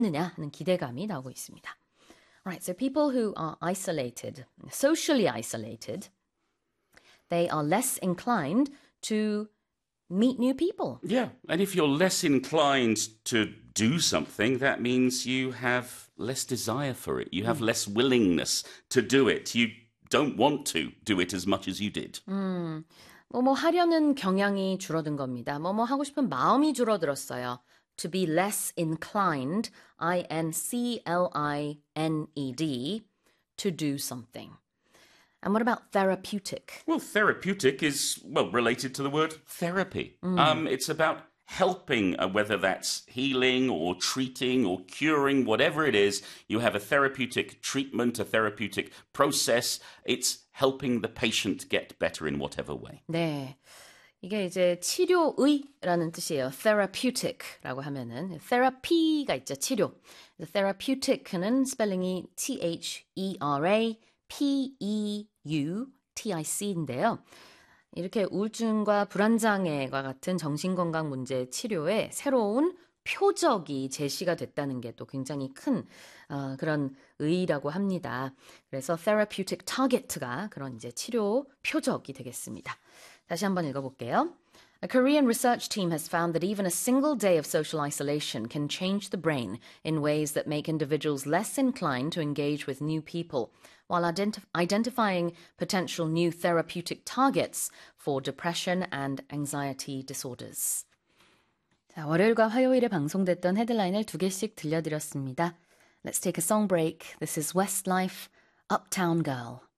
느냐 하는 기대감이 나오고 있습니다. Alright, so people who are isolated, socially isolated, they are less inclined to meet new people. Yeah, and if you're less inclined to do something, that means you have less desire for it. You have less willingness to do it. You don't want to do it as much as you did. 뭐뭐 하려는 경향이 줄어든 겁니다. 뭐뭐 하고 싶은 마음이 줄어들었어요. To be less inclined, inclined, to do something. And what about therapeutic? Well, therapeutic is, well, related to the word therapy. It's about helping, whether that's healing or treating or curing, whatever it is. You have a therapeutic treatment, a therapeutic process. It's helping the patient get better in whatever way. 네. 이게 이제 치료의라는 뜻이에요. therapeutic라고 하면은 therapy가 있죠. 치료. therapeutic는 스펠링이 THERAPEUTIC인데요. 이렇게 우울증과 불안장애와 같은 정신건강 문제 치료에 새로운 표적이 제시가 됐다는 게 또 굉장히 큰 그런 의의라고 합니다. 그래서 therapeutic target가 그런 이제 치료 표적이 되겠습니다. 다시 한번 읽어볼게요. A Korean research team has found that even a single day of social isolation can change the brain in ways that make individuals less inclined to engage with new people, while identifying potential new therapeutic targets for depression and anxiety disorders. 자, 월요일과 화요일에 방송됐던 헤드라인을 2개씩 들려드렸습니다. Let's take a song break. This is Westlife, Uptown Girl.